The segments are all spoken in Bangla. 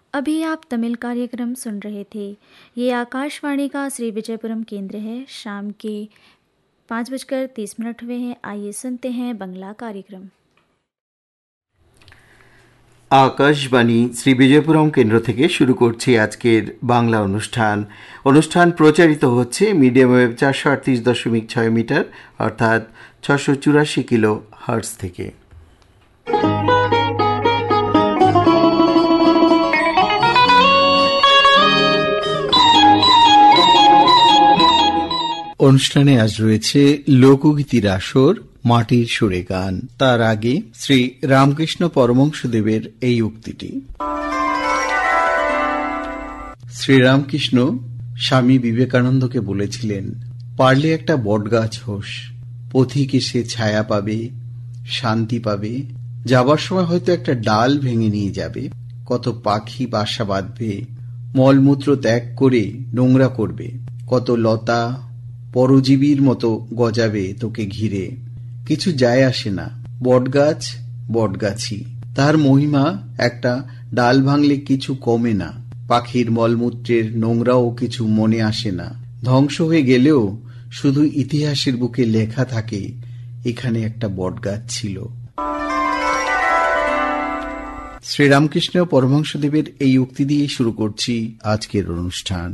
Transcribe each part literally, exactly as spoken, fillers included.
अभी आप तमिल कार्यक्रम सुन रहे थे। ये आकाशवाणी का श्री विजयपुरम केंद्र है। शाम के पाँच बजकर तीस मिनट हुए हैं। आइए सुनते हैं बंगला कार्यक्रम। আকাশবাণী শ্রী বিজয়পুরম কেন্দ্র থেকে শুরু করছি আজকের বাংলা অনুষ্ঠান। অনুষ্ঠান প্রচারিত হচ্ছে মিডিয়াম ওয়েভ চারশো আটত্রিশ দশমিক ছয় মিটার অর্থাৎ ছশো চুরাশি কিলো হার্টজ থেকে। অনুষ্ঠানে আজ রয়েছে লোকগীতির আসর, মাটির সুরে গান। তার আগে শ্রী রামকৃষ্ণ পরমহংসদেবের এই উক্তিটি। শ্রীরামকৃষ্ণ স্বামী বিবেকানন্দকে বলেছিলেন, পারলে একটা বটগাছ হোস, পথিক এসে ছায়া পাবে, শান্তি পাবে। যাবার সময় হয়তো একটা ডাল ভেঙে নিয়ে যাবে, কত পাখি বাসা বাঁধবে, মলমূত্র ত্যাগ করে নোংরা করবে, কত লতা পরজীবীর মতো গজাবে তোকে ঘিরে। কিছু যায় আসে না, বটগাছ বটগাছই। তার মহিমা একটা ডাল ভাঙলে কিছু কমে না, পাখির মলমূত্রের নোংরাও কিছু মনে আসে না। ধ্বংস হয়ে গেলেও শুধু ইতিহাসের বুকে লেখা থাকে, এখানে একটা বটগাছ ছিল। শ্রীরামকৃষ্ণ পরমহংসদেবের এই উক্তি দিয়ে শুরু করছি আজকের অনুষ্ঠান।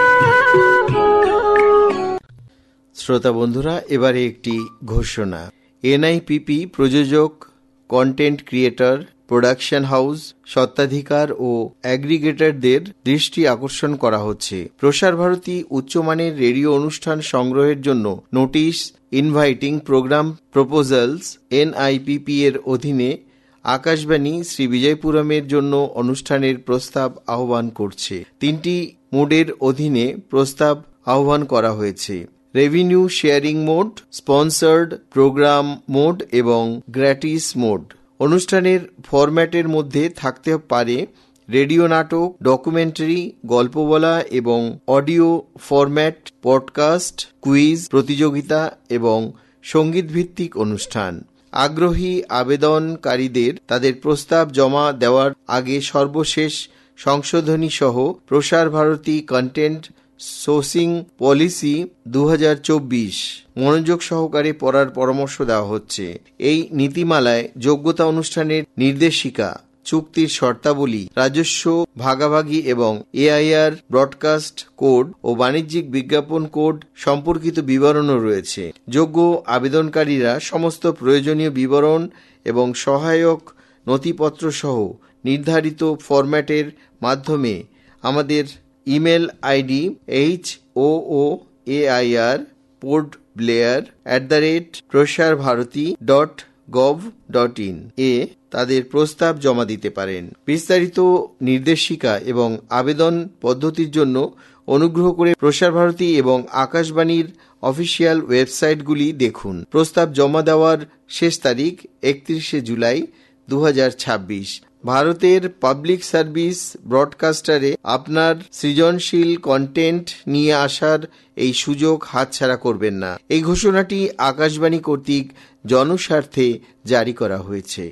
শ্রোতা বন্ধুরা, এবারে একটি ঘোষণা। এনআইপিপি প্রযোজক, কন্টেন্ট ক্রিয়েটর, প্রোডাকশন হাউস, স্বত্বাধিকার ও অ্যাগ্রিগেটরদের দৃষ্টি আকর্ষণ করা হচ্ছে। প্রসার ভারতী উচ্চমানের রেডিও অনুষ্ঠান সংগ্রহের জন্য নোটিশ ইনভাইটিং প্রোগ্রাম প্রপোজালস এনআইপিপি এর অধীনে আকাশবাণী শ্রী বিজয়পুরমের জন্য অনুষ্ঠানের প্রস্তাব আহ্বান করছে। তিনটি মোডের অধীনে প্রস্তাব আহ্বান করা হয়েছে: revenue sharing mode, sponsored programme mode এবং গ্র্যাটিস মোড। অনুষ্ঠানের ফরম্যাটের মধ্যে থাকতে পারে রেডিও নাটক, ডকুমেন্টারি, গল্প বলা এবং অডিও ফরম্যাট, পডকাস্ট, কুইজ প্রতিযোগিতা এবং সঙ্গীতভিত্তিক অনুষ্ঠান। আগ্রহী আবেদনকারীদের তাদের প্রস্তাব জমা দেওয়ার আগে সর্বশেষ সংশোধনী সহ প্রসার ভারতী কন্টেন্ট সোর্সিং পলিসি দু হাজার চব্বিশ মনোযোগ সহকারে পড়ার পরামর্শ দেওয়া হচ্ছে। এই নীতিমালায় যোগ্যতা অনুষ্ঠানের নির্দেশিকা, চুক্তির শর্তাবলী, রাজস্ব ভাগাভাগি এবং এআইআর ব্রডকাস্ট কোড ও বাণিজ্যিক বিজ্ঞাপন কোড সম্পর্কিত বিবরণও রয়েছে। যোগ্য আবেদনকারীরা সমস্ত প্রয়োজনীয় বিবরণ এবং সহায়ক নথিপত্র সহ নির্ধারিত ফরম্যাটের মাধ্যমে আমাদের email ID H O O A I R port Blair at the rate প্রসার Bharati dot gov dot in a তাদের প্রস্তাব জমা দিতে পারেন। বিস্তারিত নির্দেশিকা এবং আবেদন পদ্ধতির জন্য অনুগ্রহ করে প্রসার ভারতী এবং আকাশবাণীর অফিসিয়াল ওয়েবসাইটগুলি দেখুন। প্রস্তাব জমা দেওয়ার শেষ তারিখ একত্রিশে জুলাই দু হাজার ছাব্বিশ। ভারতের পাবলিক সার্ভিস ব্রডকাস্টারে আপনার সৃজনশীল কন্টেন্ট নিয়ে আসার এই সুযোগ হাতছাড়া করবেন না। এই ঘোষণাটি আকাশবাণী কর্তৃক জনস্বার্থে জারি করা হয়েছে।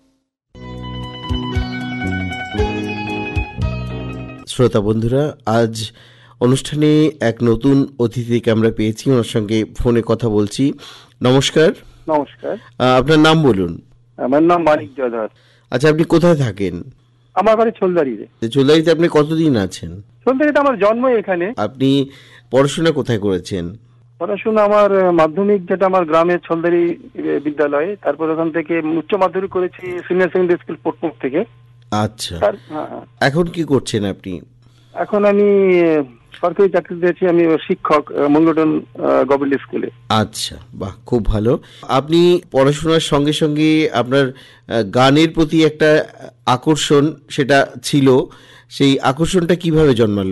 শ্রোতা বন্ধুরা, আজ অনুষ্ঠানে এক নতুন অতিথিকে আমরা পেয়েছি, ওনার সঙ্গে ফোনে কথা বলছি। নমস্কার। নমস্কার। আপনার নাম বলুন। আমার নাম মানিক জয়ধর। আচ্ছা, আপনি কোথায় থাকেন? আমার বাড়ি ছোলদারিতে। ছোলদারিতে আপনি কতদিন আছেন? ছোলদারিতে আমার জন্ম এখানে। আপনি পড়াশোনা কোথায় করেছেন? পড়াশোনা আমার মাধ্যমিক যেটা আমার গ্রামের ছোলদারি বিদ্যালয়ে, তারপর ওখান থেকে উচ্চ মাধ্যমিক করেছি সিনিয়র সেকেন্ডারি স্কুল পোর্টমুখ থেকে। আচ্ছা, এখন কি করছেন আপনি? এখন আমি সরকারি চাকরি দিয়েছি, আমি শিক্ষক মঙ্গলটন গভর্নমেন্ট স্কুলে। আচ্ছা, বাহ, খুব ভালো। আপনি পড়াশোনার সঙ্গে সঙ্গে আপনার গানের প্রতি একটা আকর্ষণ সেটা ছিল, সেই আকর্ষণটা কিভাবে জন্মালো?